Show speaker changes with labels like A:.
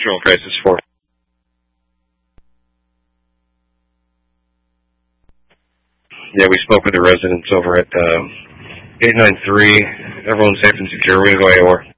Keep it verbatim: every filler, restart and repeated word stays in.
A: Patrol Crisis four. Yeah, we spoke with the residents over at uh, eight nine three. Everyone's safe and secure. We're going to go A O R.